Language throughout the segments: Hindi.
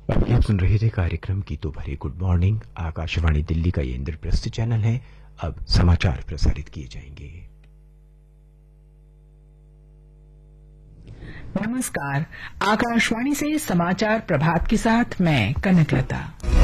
अभी आप सुन रहे थे कार्यक्रम की तो भरे गुड मॉर्निंग। आकाशवाणी दिल्ली का ये इंद्रप्रस्थ चैनल है। अब समाचार प्रसारित किए जाएंगे। नमस्कार, आकाशवाणी से समाचार प्रभात के साथ मैं कनकलता।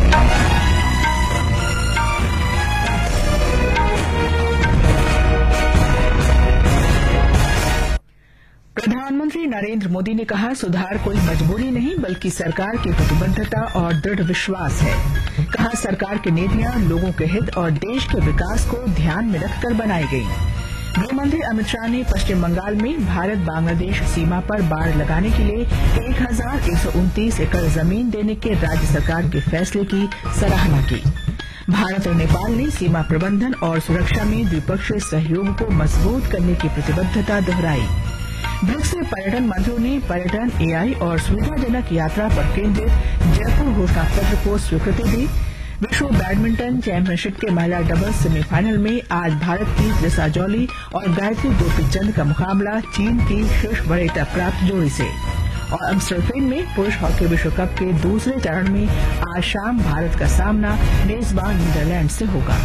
प्रधानमंत्री नरेंद्र मोदी ने कहा, सुधार कोई मजबूरी नहीं बल्कि सरकार की प्रतिबद्धता और दृढ़ विश्वास है। कहा, सरकार की नीतियां लोगों के हित और देश के विकास को ध्यान में रखकर बनाई गई। गृहमंत्री अमित शाह ने पश्चिम बंगाल में भारत बांग्लादेश सीमा पर बाड़ लगाने के लिए 1129 एकड़ जमीन देने के राज्य सरकार के फैसले की सराहना की। भारत और नेपाल ने सीमा प्रबंधन और सुरक्षा में द्विपक्षीय सहयोग को मजबूत करने की प्रतिबद्धता दोहराई। ब्रिक्स पर्यटन मंत्रियों ने पर्यटन, एआई और सुविधाजनक यात्रा पर केंद्रित जयपुर घोषणा पत्र को स्वीकृति दी। विश्व बैडमिंटन चैंपियनशिप के महिला डबल्स सेमीफाइनल में आज भारत की त्रिशा जॉली और गायत्री गोपीचंद का मुकाबला चीन की शीर्ष वरीयता प्राप्त जोड़ी से। और एम्स्टरडैम में पुरुष हॉकी विश्व कप के दूसरे चरण में आज शाम भारत का सामना मेजबान नीदरलैंड से होगा।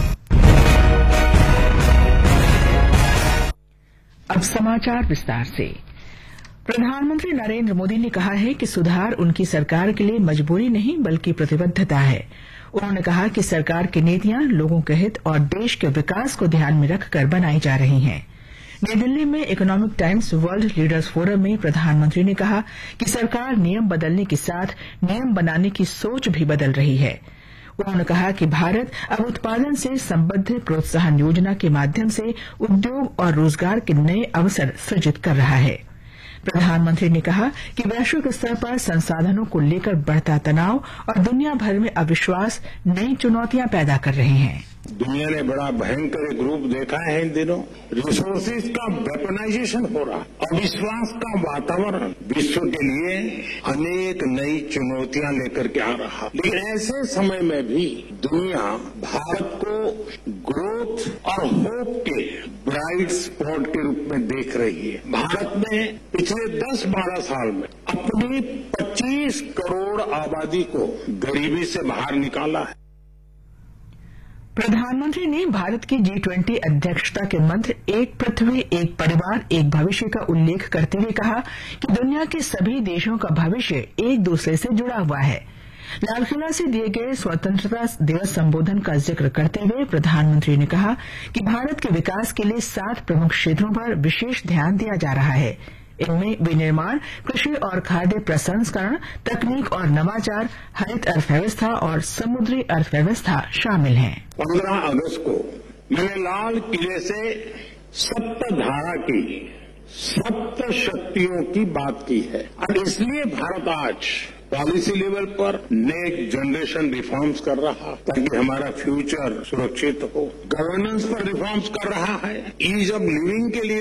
अब समाचार विस्तार से। प्रधानमंत्री नरेंद्र मोदी ने कहा है कि सुधार उनकी सरकार के लिए मजबूरी नहीं बल्कि प्रतिबद्धता है। उन्होंने कहा कि सरकार की नीतियां लोगों के हित और देश के विकास को ध्यान में रखकर बनाई जा रही हैं। नई दिल्ली में economic times world leaders forum में प्रधानमंत्री ने कहा कि सरकार नियम बदलने के साथ नियम बनाने की सोच भी बदल रही है। उन्होंने कहा कि भारत अब उत्पादन से संबद्ध प्रोत्साहन योजना के माध्यम से उद्योग और रोजगार के नए अवसर सृजित कर रहा है। प्रधानमंत्री ने कहा कि वैश्विक स्तर पर संसाधनों को लेकर बढ़ता तनाव और दुनिया भर में अविश्वास नई चुनौतियां पैदा कर रहे हैं। दुनिया ने बड़ा भयंकर एक रूप देखा है इन दिनों। रिसोर्सेज का वेपनाइजेशन हो रहा, अविश्वास का वातावरण विश्व के लिए अनेक नई चुनौतियां लेकर के आ रहा। लेकिन ऐसे समय में भी दुनिया भारत को ग्रोथ और होप के ब्राइट स्पॉट के रूप में देख रही है। भारत ने पिछले 10-12 साल में अपनी 25 करोड़ आबादी को गरीबी से बाहर निकाला है। प्रधानमंत्री ने भारत की G20 अध्यक्षता के मंत्र एक पृथ्वी, एक परिवार, एक भविष्य का उल्लेख करते हुए कहा कि दुनिया के सभी देशों का भविष्य एक दूसरे से जुड़ा हुआ है। लालकिला से दिए गए स्वतंत्रता दिवस संबोधन का जिक्र करते हुए प्रधानमंत्री ने कहा कि भारत के विकास के लिए 7 प्रमुख क्षेत्रों पर विशेष ध्यान दिया जा रहा है। इनमें विनिर्माण, कृषि और खाद्य प्रसंस्करण, तकनीक और नवाचार, हरित अर्थव्यवस्था और समुद्री अर्थव्यवस्था शामिल हैं। 15 अगस्त को मैंने लाल किले से सप्तधारा की 7 शक्तियों की बात की है और इसलिए भारत आज पॉलिसी लेवल पर नेक्स्ट जनरेशन रिफॉर्म्स कर रहा ताकि हमारा फ्यूचर सुरक्षित हो। गवर्नेंस पर रिफॉर्म्स कर रहा है। ईज ऑफ लिविंग के लिए